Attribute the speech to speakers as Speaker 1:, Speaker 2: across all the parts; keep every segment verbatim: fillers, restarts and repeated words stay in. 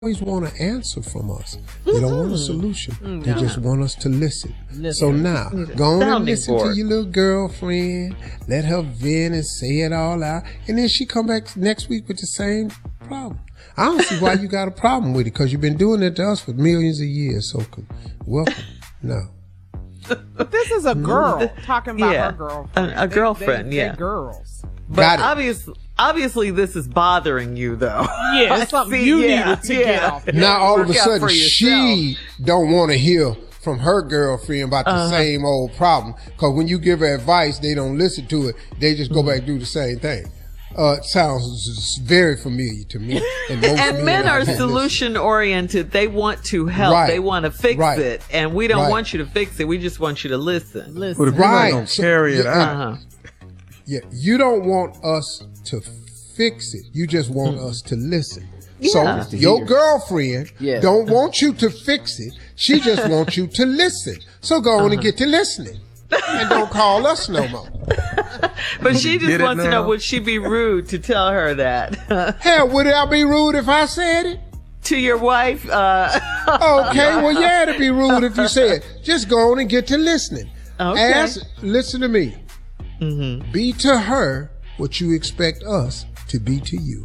Speaker 1: always want an answer from us. They don't want a solution.
Speaker 2: Mm,
Speaker 1: they
Speaker 2: no.
Speaker 1: just want us to listen.
Speaker 2: Listen.
Speaker 1: So now, go on and
Speaker 2: Sounding
Speaker 1: listen
Speaker 2: board.
Speaker 1: to your little girlfriend. Let her vent and say it all out. And then she come back next week with the same problem. I don't see why you got a problem with it, because you've been doing it to us for millions of years. So welcome. No.
Speaker 3: But this is a girl talking about
Speaker 2: Yeah.
Speaker 3: her girlfriend.
Speaker 2: A- a
Speaker 3: They-
Speaker 2: girlfriend,
Speaker 3: they-
Speaker 2: yeah.
Speaker 3: they're girls.
Speaker 2: But
Speaker 1: Got it.
Speaker 2: obviously, obviously, this is bothering you, though.
Speaker 3: Yeah, it's something
Speaker 2: See,
Speaker 3: you
Speaker 2: yeah,
Speaker 3: needed to
Speaker 2: yeah.
Speaker 3: get off.
Speaker 1: Now all of a
Speaker 2: Work out
Speaker 1: sudden
Speaker 2: for
Speaker 1: she don't want to hear from her girlfriend about the
Speaker 2: Uh-huh.
Speaker 1: same old problem. Because when you give her advice, they don't listen to it. They just go back and do the same thing. Uh, it sounds s- very familiar to me. And, most
Speaker 2: And men
Speaker 1: out
Speaker 2: are
Speaker 1: there listen.
Speaker 2: solution oriented. They want to help.
Speaker 1: Right.
Speaker 2: They want to fix
Speaker 1: Right.
Speaker 2: it. And we don't
Speaker 1: Right.
Speaker 2: want you to fix it. We just want you to listen.
Speaker 3: Listen.
Speaker 4: But if you're
Speaker 1: Right.
Speaker 4: not gonna
Speaker 1: So-
Speaker 4: carry it
Speaker 1: yeah,
Speaker 4: out,
Speaker 2: Uh-huh.
Speaker 1: Yeah, you don't want us to fix it. You just want us to listen.
Speaker 2: Yeah.
Speaker 1: So your girlfriend
Speaker 5: Yeah.
Speaker 1: don't want you to fix it. She just wants you to listen. So go on and get to listening. And don't call us no more.
Speaker 2: But she just
Speaker 4: Get it
Speaker 2: wants to know,
Speaker 4: now?
Speaker 2: would she be rude to tell her that?
Speaker 1: Hell, would I be rude if I said it?
Speaker 2: To your wife? Uh,
Speaker 1: Okay, well, yeah, it'd be rude if you said. Just go on and get to listening.
Speaker 2: Okay.
Speaker 1: Ask, listen to me.
Speaker 2: Mm-hmm.
Speaker 1: Be to her what you expect us to be to you.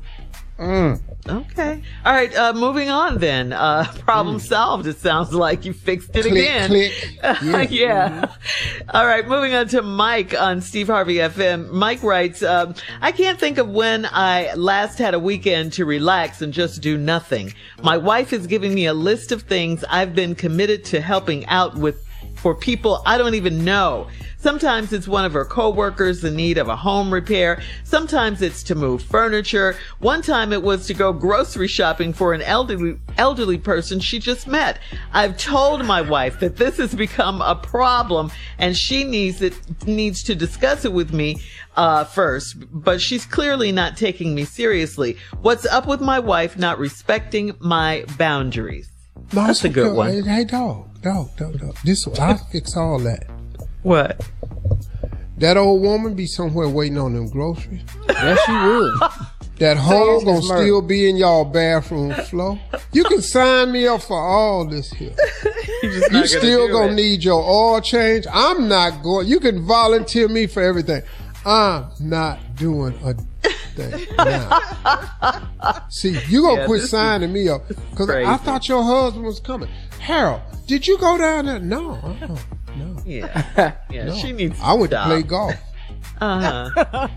Speaker 2: okay. All right. Uh, moving on then. Uh, problem solved. It sounds like you fixed it
Speaker 1: Click,
Speaker 2: again.
Speaker 1: click. Yeah.
Speaker 2: yeah. All right. Moving on to Mike on Steve Harvey F M. Mike writes, um, I can't think of when I last had a weekend to relax and just do nothing. My wife is giving me a list of things I've been committed to helping out with for people I don't even know. Sometimes it's one of her coworkers in need of a home repair. Sometimes it's to move furniture. One time it was to go grocery shopping for an elderly elderly person she just met. I've told my wife that this has become a problem and she needs it needs to discuss it with me uh, first, but she's clearly not taking me seriously. What's up with my wife not respecting my boundaries?
Speaker 1: No,
Speaker 2: That's a good
Speaker 1: okay.
Speaker 2: one.
Speaker 1: Hey, hey, dog, dog, dog, dog. This one, I'll fix all that.
Speaker 2: What?
Speaker 1: That old woman be somewhere waiting on them groceries.
Speaker 5: Yes, she would.
Speaker 1: That hole gonna
Speaker 5: Miss Murray.
Speaker 1: still be in y'all bathroom floor. You can sign me up for all this here. You still gonna need your oil change. I'm not going. You can volunteer me for everything. I'm not doing a thing now. See, you gonna
Speaker 2: Yeah,
Speaker 1: quit
Speaker 2: this is
Speaker 1: signing me up because I
Speaker 2: crazy.
Speaker 1: thought your husband was coming. Harold, did you go down there? No, uh-uh, no.
Speaker 2: Yeah. Yeah.
Speaker 1: No.
Speaker 2: She needs to
Speaker 1: I went
Speaker 2: stop.
Speaker 1: to play golf.
Speaker 2: Uh-huh.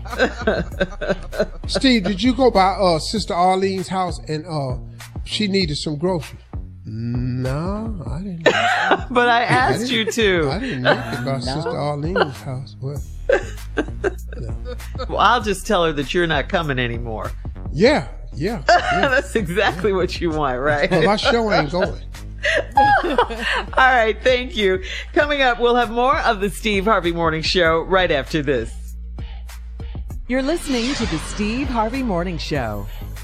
Speaker 1: Steve, did you go by uh Sister Arlene's house and uh she needed some groceries? No, I didn't.
Speaker 2: But I asked you
Speaker 1: I
Speaker 2: to.
Speaker 1: didn't make it by Sister Arlene's house. Well,
Speaker 2: Well, I'll just tell her that you're not coming anymore.
Speaker 1: yeah, yeah. yeah.
Speaker 2: That's exactly what you want, right?
Speaker 1: Well, my show ain't going.
Speaker 2: All right, thank you. Coming up, we'll have more of the Steve Harvey Morning Show right after this.
Speaker 6: You're listening to the Steve Harvey Morning Show.